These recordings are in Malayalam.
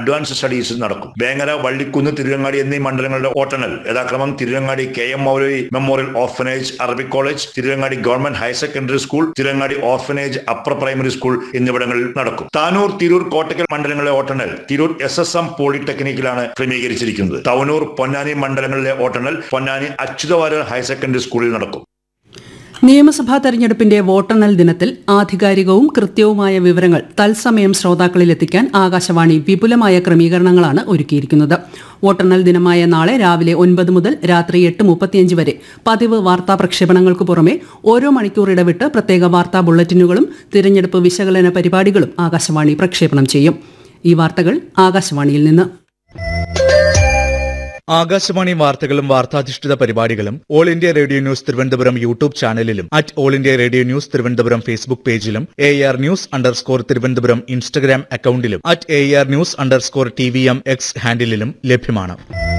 അഡ്വാൻസ് സ്റ്റഡീസ് നടക്കും. വേങ്ങര, വള്ളിക്കുന്ന്, തിരുവങ്ങാടി എന്നീ മണ്ഡലങ്ങളുടെ വോട്ടെണ്ണൽ യഥാക്രമം തിരുവങ്ങാടി KM മൗലവി memorial orphanage Arabic college, Thiruvangadi government higher secondary school, Thiruvangadi orphanage upper primary school എന്നിവിടങ്ങളിൽ നടക്കും. താനൂർ, തിരൂർ, കോട്ടക്കൽ മണ്ഡലങ്ങളിലെ വോട്ടെണ്ണൽ തിരൂർ SSM പോളിടെക്നിക്കിലാണ് ക്രമീകരിച്ചിരിക്കുന്നത്. തവനൂർ, പൊന്നാനി മണ്ഡലങ്ങളിലെ വോട്ടെണ്ണൽ പൊന്നാനി അച്യുതവാര്യർ ഹയർ സെക്കൻഡറി സ്കൂളിൽ നടക്കും. നിയമസഭാ തെരഞ്ഞെടുപ്പിന്റെ വോട്ടെണ്ണൽ ദിനത്തിൽ ആധികാരികവും കൃത്യവുമായ വിവരങ്ങൾ തത്സമയം ശ്രോതാക്കളിലെത്തിക്കാൻ ആകാശവാണി വിപുലമായ ക്രമീകരണങ്ങളാണ് ഒരുക്കിയിരിക്കുന്നത്. വോട്ടെണ്ണൽ ദിനമായ നാളെ രാവിലെ 9 മുതൽ രാത്രി 8:35 വരെ പതിവ് വാർത്താ പ്രക്ഷേപണങ്ങൾക്ക് പുറമെ ഓരോ മണിക്കൂർ ഇടവിട്ട് പ്രത്യേക വാർത്താ ബുള്ളറ്റിനുകളും തിരഞ്ഞെടുപ്പ് വിശകലന പരിപാടികളും ആകാശവാണി പ്രക്ഷേപണം ചെയ്യും. ഈ വാർത്തകൾ ആകാശവാണിയിൽ നിന്ന്. ആകാശവാണി വാർത്തകളും വാർത്താധിഷ്ഠിത പരിപാടികളും all India radio news Thiruvananthapuram YouTube ചാനലിലും all India radio news Thiruvananthapuram Facebook പേജിലും AR News_ തിരുവനന്തപുരം ഇൻസ്റ്റഗ്രാം അക്കൌണ്ടിലും AR News_TVM X ഹാൻഡിലും ലഭ്യമാണ്.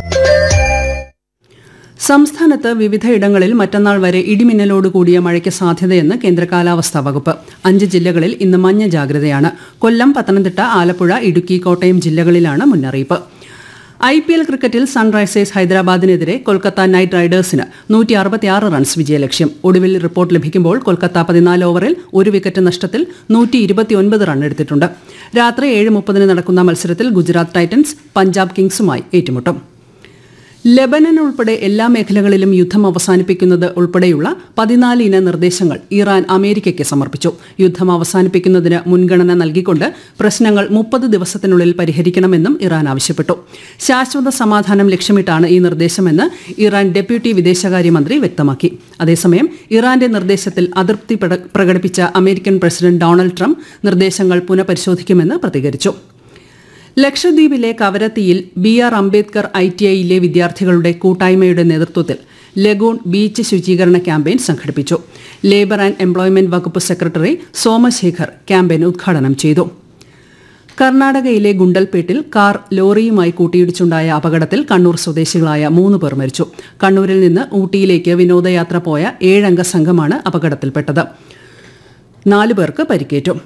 സംസ്ഥാനത്ത് വിവിധയിടങ്ങളിൽ മറ്റന്നാൾ വരെ ഇടിമിന്നലോട് കൂടിയ മഴയ്ക്ക് സാധ്യതയെന്ന് കേന്ദ്ര കാലാവസ്ഥാ വകുപ്പ്. 5 ജില്ലകളിൽ ഇന്ന് മഞ്ഞ ജാഗ്രതയാണ്. കൊല്ലം, പത്തനംതിട്ട, ആലപ്പുഴ, ഇടുക്കി, കോട്ടയം ജില്ലകളിലാണ് മുന്നറിയിപ്പ്. IPL ക്രിക്കറ്റിൽ സൺറൈസേഴ്സ് ഹൈദരാബാദിനെതിരെ കൊൽക്കത്ത നൈറ്റ് റൈഡേഴ്സിന് 166 റൺസ് വിജയലക്ഷ്യം. ഒടുവിൽ റിപ്പോർട്ട് ലഭിക്കുമ്പോൾ കൊൽക്കത്ത 14 ഓവറിൽ 1 വിക്കറ്റ് നഷ്ടത്തിൽ 129 റൺ എടുത്തിട്ടുണ്ട്. രാത്രി 7:30 നടക്കുന്ന മത്സരത്തിൽ ഗുജറാത്ത് ടൈറ്റൻസ് പഞ്ചാബ് കിങ്സുമായി ഏറ്റുമുട്ടും. ലെബനൻ ഉൾപ്പെടെ എല്ലാ മേഖലകളിലും യുദ്ധം അവസാനിപ്പിക്കുന്നത് ഉൾപ്പെടെയുള്ള 14 ഇന നിർദ്ദേശങ്ങൾ ഇറാൻ അമേരിക്കയ്ക്ക് സമർപ്പിച്ചു. യുദ്ധം അവസാനിപ്പിക്കുന്നതിന് മുൻഗണന നൽകിക്കൊണ്ട് പ്രശ്നങ്ങൾ 30 ദിവസത്തിനുള്ളിൽ പരിഹരിക്കണമെന്നും ഇറാൻ ആവശ്യപ്പെട്ടു. ശാശ്വത സമാധാനം ലക്ഷ്യമിട്ടാണ് ഈ നിർദ്ദേശമെന്ന് ഇറാൻ ഡെപ്യൂട്ടി വിദേശകാര്യമന്ത്രി വ്യക്തമാക്കി. അതേസമയം ഇറാന്റെ നിർദ്ദേശത്തിൽ അതൃപ്തി പ്രകടിപ്പിച്ച അമേരിക്കൻ പ്രസിഡന്റ് ഡൊണാൾഡ് ട്രംപ് നിർദ്ദേശങ്ങൾ പുനഃപരിശോധിക്കുമെന്ന് പ്രതികരിച്ചു. ലക്ഷദ്വീപിലെ കവരത്തിയിൽ BR അംബേദ്കർ ITIയിലെ വിദ്യാർത്ഥികളുടെ കൂട്ടായ്മയുടെ നേതൃത്വത്തിൽ ലഗൂൺ ബീച്ച് ശുചീകരണ ക്യാമ്പയിൻ സംഘടിപ്പിച്ചു. ലേബർ ആൻഡ് എംപ്ലോയ്മെന്റ് വകുപ്പ് സെക്രട്ടറി സോമശേഖർ ക്യാമ്പയിൻ ഉദ്ഘാടനം ചെയ്തു. കർണാടകയിലെ ഗുണ്ടൽപേട്ടിൽ കാർ ലോറിയുമായി കൂട്ടിയിടിച്ചുണ്ടായ അപകടത്തിൽ കണ്ണൂർ സ്വദേശികളായ 3 പേർ മരിച്ചു. കണ്ണൂരിൽ നിന്ന് ഊട്ടിയിലേക്ക് വിനോദയാത്ര പോയ 7 അംഗ സംഘമാണ് അപകടത്തിൽപ്പെട്ടത്. 4 പേർക്ക് പരിക്കേറ്റു.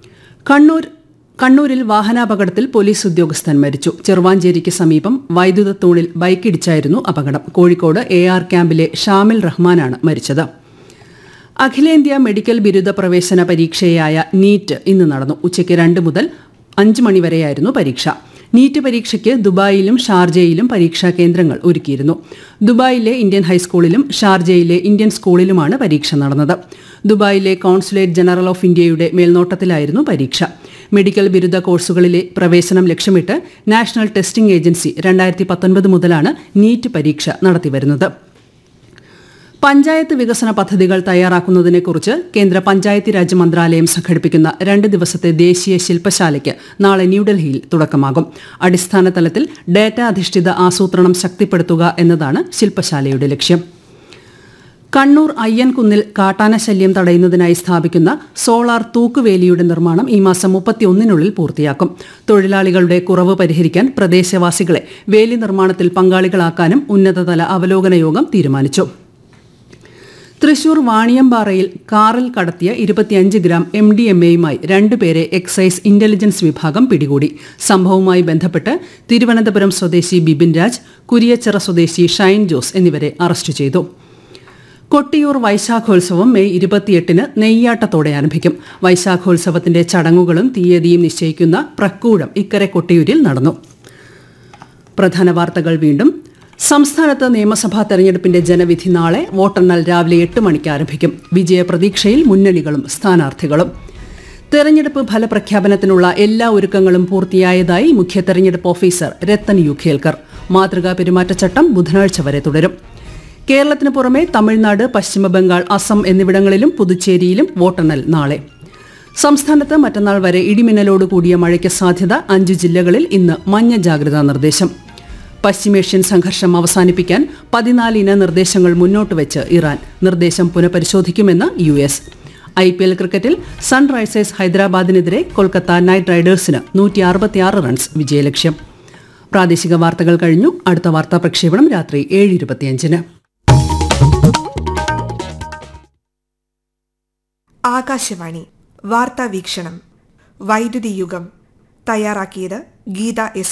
കണ്ണൂരിൽ വാഹനാപകടത്തിൽ പോലീസ് ഉദ്യോഗസ്ഥൻ മരിച്ചു. ചെറുവാഞ്ചേരിക്ക് സമീപം വൈദ്യുത തൂണിൽ ബൈക്കിടിച്ചായിരുന്നു അപകടം. കോഴിക്കോട് AR ക്യാമ്പിലെ ഷാമിൽ റഹ്മാനാണ് മരിച്ചത്. അഖിലേന്ത്യാ മെഡിക്കൽ ബിരുദ പ്രവേശന പരീക്ഷയായ നീറ്റ് ഇന്ന് നടന്നു. ഉച്ചയ്ക്ക് 2 മുതൽ 5 മണിവരെയായിരുന്നു പരീക്ഷ. നീറ്റ് പരീക്ഷയ്ക്ക് ദുബായിലും ഷാർജയിലും പരീക്ഷാ കേന്ദ്രങ്ങൾ ഒരുക്കിയിരുന്നു. ദുബായിലെ ഇന്ത്യൻ ഹൈസ്കൂളിലും ഷാർജയിലെ ഇന്ത്യൻ സ്കൂളിലുമാണ് പരീക്ഷ നടന്നത്. ദുബായിലെ കോൺസുലേറ്റ് ജനറൽ ഓഫ് ഇന്ത്യയുടെ മേൽനോട്ടത്തിലായിരുന്നു പരീക്ഷ. മെഡിക്കൽ ബിരുദ കോഴ്സുകളിലെ പ്രവേശനം ലക്ഷ്യമിട്ട് നാഷണൽ ടെസ്റ്റിംഗ് ഏജൻസി 2019 മുതലാണ് നീറ്റ് പരീക്ഷ നടത്തിവരുന്നത്. പഞ്ചായത്ത് വികസന പദ്ധതികൾ തയ്യാറാക്കുന്നതിനെക്കുറിച്ച് കേന്ദ്ര പഞ്ചായത്തി രാജ് മന്ത്രാലയം സംഘടിപ്പിക്കുന്ന 2 ദിവസത്തെ ദേശീയ ശില്പശാലയ്ക്ക് നാളെ ന്യൂഡൽഹിയിൽ തുടക്കമാകും. അടിസ്ഥാന തലത്തിൽ ഡാറ്റ അധിഷ്ഠിത ആസൂത്രണം ശക്തിപ്പെടുത്തുക എന്നതാണ് ശില്പശാലയുടെ ലക്ഷ്യം. കണ്ണൂർ അയ്യൻകുന്നിൽ കാട്ടാന ശല്യം തടയുന്നതിനായി സ്ഥാപിക്കുന്ന സോളാർ തൂക്കുവേലിയുടെ നിർമ്മാണം ഈ മാസം 31-നുള്ളിൽ പൂർത്തിയാക്കും. തൊഴിലാളികളുടെ കുറവ് പരിഹരിക്കാൻ പ്രദേശവാസികളെ വേലി നിർമ്മാണത്തിൽ പങ്കാളികളാക്കാനും ഉന്നതതല അവലോകന യോഗം തീരുമാനിച്ചു. തൃശൂർ വാണിയമ്പാറയിൽ കാറിൽ കടത്തിയ 25 ഗ്രാം MDMAയുമായി 2 പേരെ എക്സൈസ് ഇന്റലിജൻസ് വിഭാഗം പിടികൂടി. സംഭവവുമായി ബന്ധപ്പെട്ട് തിരുവനന്തപുരം സ്വദേശി ബിബിൻ രാജ്, കുരിയച്ചിറ സ്വദേശി ഷൈൻ ജോസ് എന്നിവരെ അറസ്റ്റ് ചെയ്തു. കൊട്ടിയൂർ വൈശാഖോത്സവം മെയ് 28-ന് നെയ്യാട്ടത്തോടെ ആരംഭിക്കും. വൈശാഖോത്സവത്തിന്റെ ചടങ്ങുകളും തീയതിയും നിശ്ചയിക്കുന്ന പ്രക്കൂഴം ഇക്കരെ കൊട്ടിയൂരിൽ നടന്നു. പ്രധാന വാർത്തകൾ വീണ്ടും. സംസ്ഥാനത്ത് നിയമസഭാ തെരഞ്ഞെടുപ്പിന്റെ ജനവിധി നാളെ. വോട്ടെണ്ണൽ രാവിലെ 8 മണിക്ക് ആരംഭിക്കും. വിജയപ്രതീക്ഷയിൽ മുന്നണികളും സ്ഥാനാർത്ഥികളും. തെരഞ്ഞെടുപ്പ് ഫലപ്രഖ്യാപനത്തിനുള്ള എല്ലാ ഒരുക്കങ്ങളും പൂർത്തിയായതായി മുഖ്യ തെരഞ്ഞെടുപ്പ് ഓഫീസർ രത്തൻ യു ഖേൽക്കർ. മാതൃകാ പെരുമാറ്റച്ചട്ടം ബുധനാഴ്ച വരെ തുടരും. കേരളത്തിന് പുറമെ തമിഴ്നാട്, പശ്ചിമബംഗാൾ, അസം എന്നിവിടങ്ങളിലും പുതുച്ചേരിയിലും വോട്ടെണ്ണൽ നാളെ. സംസ്ഥാനത്ത് മറ്റന്നാൾ വരെ ഇടിമിന്നലോട് കൂടിയ മഴയ്ക്ക് സാധ്യത. 5 ജില്ലകളിൽ ഇന്ന് മഞ്ഞ ജാഗ്രതാ നിർദ്ദേശം. പശ്ചിമേഷ്യൻ സംഘർഷം അവസാനിപ്പിക്കാൻ 14 ഇന നിർദ്ദേശങ്ങൾ മുന്നോട്ട് വെച്ച് ഇറാൻ. നിർദ്ദേശം പുനഃപരിശോധിക്കുമെന്ന് US. IPL ക്രിക്കറ്റിൽ സൺറൈസേഴ്സ് ഹൈദരാബാദിനെതിരെ കൊൽക്കത്ത നൈറ്റ് റൈഡേഴ്സിന് 166 റൺസ് വിജയലക്ഷ്യം. പ്രാദേശിക വാർത്തകൾ കഴിഞ്ഞു. അടുത്ത വാർത്താ പ്രക്ഷേപണം രാത്രി 7:25-ന്. ആകാശവാണി വാർത്താ വീക്ഷണം. വൈദ്യുതി യുഗം തയ്യാറാക്കിയത് ഗീത S.